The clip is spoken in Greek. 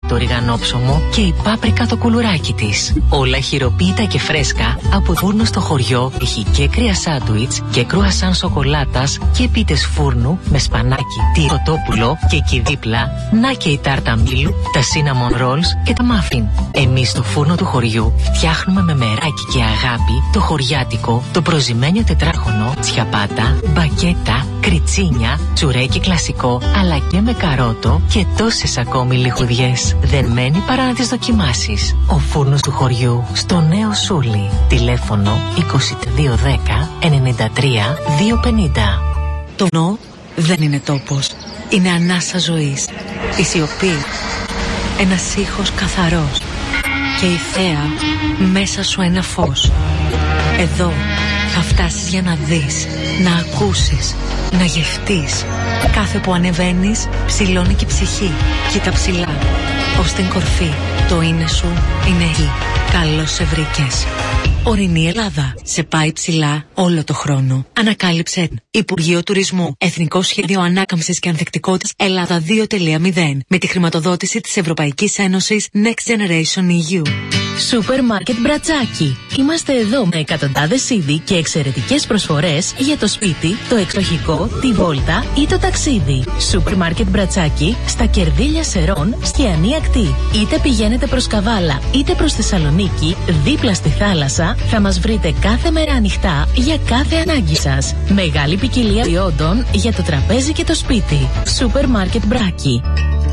το ριγανόψωμο και η πάπρικα το κουλουράκι της. Όλα χειροποίητα και φρέσκα από φούρνο στο χωριό. Έχει και κρύα σάντουιτς και κρουασάν σοκολάτας και πίτες φούρνου με σπανάκι, τυροτόπουλο και εκεί δίπλα να και η τάρτα μήλου, τα cinnamon rolls και τα muffin. Εμείς στο φούρνο του χωριού φτιάχνουμε με μεράκι και αγάπη το χωριάτικο, το προζυμένιο τετράχωνο, τσιαπάτα, μπακέτα, κριτσίνια, τσουρέκι κλασικό, αλλά και με καρότο και τόσες ακόμη λιχουδιές. Δεν μένει παρά να τις δοκιμάσεις. Ο φούρνος του χωριού στο Νέο Σούλι. Τηλέφωνο 2210 93 250. Το νο δεν είναι τόπος. Είναι ανάσα ζωής. Η σιωπή. Ένας ήχος καθαρός. Και η θέα μέσα σου ένα φως. Εδώ θα φτάσεις για να δεις, να ακούσεις, να γευτείς. Κάθε που ανεβαίνεις ψηλώνει και η ψυχή. Κοίτα ψηλά, ως την κορφή. Το είναι σου είναι εκεί. Καλώς σε βρήκες. Ορεινή Ελλάδα. Σε πάει ψηλά όλο το χρόνο. Ανακάλυψε. Υπουργείο Τουρισμού. Εθνικό Σχέδιο Ανάκαμψης και Ανθεκτικότητας Ελλάδα 2.0. Με τη χρηματοδότηση της Ευρωπαϊκής Ένωσης Next Generation EU. Σούπερ Μάρκετ Μπρατσάκι. Είμαστε εδώ με εκατοντάδες είδη και εξαιρετικές προσφορές για το σπίτι, το εξοχικό, τη βόλτα ή το ταξίδι. Σούπερ Μάρκετ Μπρατσάκι στα Κερδίλια Σερών, Σκιανή Ακτή. Είτε πηγαίνετε προς Καβάλα είτε προς Θεσσαλονίκη, δίπλα στη θάλασσα, θα μας βρείτε κάθε μέρα ανοιχτά για κάθε ανάγκη σας. Μεγάλη ποικιλία προϊόντων για το τραπέζι και το σπίτι. Σούπερ Μάρκετ Μπράκι.